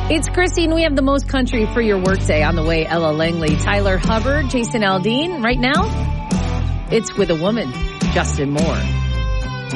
It's Christine. We have the most country for your workday on the way. Ella Langley, Tyler Hubbard, Jason Aldean. Right now, it's with a woman, Justin Moore.